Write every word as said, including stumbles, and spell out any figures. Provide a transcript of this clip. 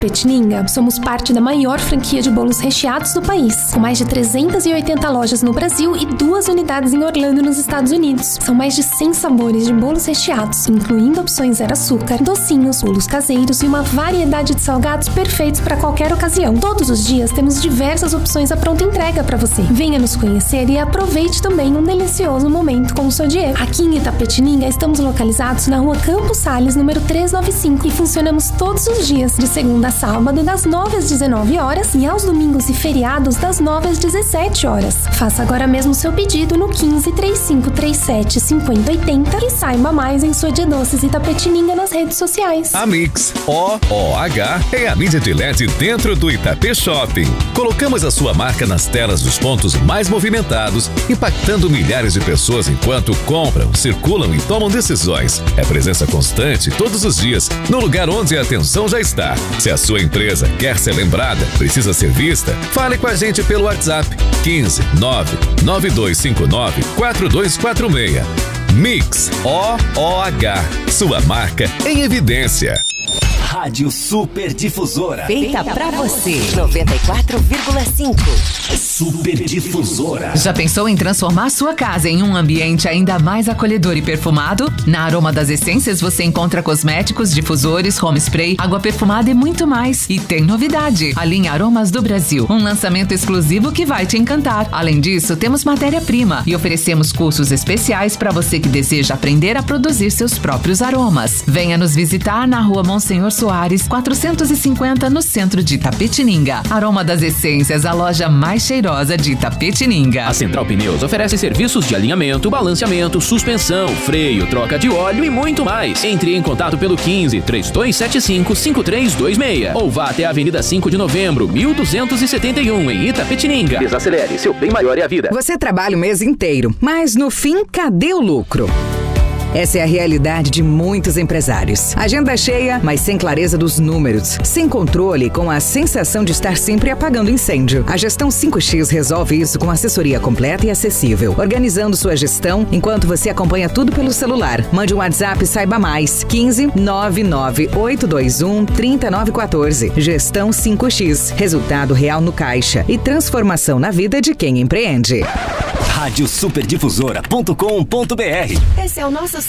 Itapetininga, somos parte da maior franquia de bolos recheados do país, com mais de trezentas e oitenta lojas no Brasil e duas unidades em Orlando, nos Estados Unidos. São mais de cem sabores de bolos recheados, incluindo opções zero açúcar, docinhos, bolos caseiros e uma variedade de salgados perfeitos para qualquer ocasião. Todos os dias temos diversas opções à pronta entrega para você. Venha nos conhecer e aproveite também um delicioso momento com o Sodier. Aqui em Itapetininga estamos localizados na rua Campos Sales, número trezentos e noventa e cinco, e funcionamos todos os dias, de segunda a sábado, das nove às dezenove horas e aos domingos e feriados, das nove às dezessete horas. Faça agora mesmo seu pedido no quinze, trinta e cinco, trinta e sete, cinquenta, oitenta e saiba mais em Sodier Doces Itapetininga nas redes sociais. A Mix, O O H, é a mídia de L E D dentro do Itapê Shopping. Colocamos a sua marca nas telas dos pontos mais movimentados, impactando milhares de pessoas enquanto compram, circulam e tomam decisões. É presença constante todos os dias, no lugar onde a atenção já está. Se a sua empresa quer ser lembrada, precisa ser vista, fale com a gente pelo WhatsApp quinze, nove, nove dois cinco nove, quatro dois quatro seis. Mix, O O H, sua marca em evidência. Rádio Super Difusora. Feita pra você. noventa e quatro vírgula cinco. Super Difusora. Já pensou em transformar sua casa em um ambiente ainda mais acolhedor e perfumado? Na Aroma das Essências você encontra cosméticos, difusores, home spray, água perfumada e muito mais. E tem novidade: a linha Aromas do Brasil, um lançamento exclusivo que vai te encantar. Além disso, temos matéria-prima e oferecemos cursos especiais para você que deseja aprender a produzir seus próprios aromas. Venha nos visitar na rua Monsenhor Soares, quatrocentos e cinquenta, no centro de Itapetininga. Aroma das Essências, a loja mais cheirosa de Itapetininga. A Central Pneus oferece serviços de alinhamento, balanceamento, suspensão, freio, troca de óleo e muito mais. Entre em contato pelo quinze, trinta e dois setenta e cinco, cinquenta e três vinte e seis ou vá até a Avenida cinco de Novembro, mil duzentos e setenta e um, em Itapetininga. Desacelere, seu bem maior é a vida. Você trabalha o mês inteiro, mas no fim, cadê o lucro? Essa é a realidade de muitos empresários. Agenda cheia, mas sem clareza dos números. Sem controle, com a sensação de estar sempre apagando incêndio. A Gestão cinco X resolve isso com assessoria completa e acessível, organizando sua gestão enquanto você acompanha tudo pelo celular. Mande um WhatsApp e saiba mais. quinze, nove nove oito dois um, três nove um quatro. Gestão cinco X. Resultado real no caixa e transformação na vida de quem empreende. rádio super difusora ponto com ponto br. Esse é o nosso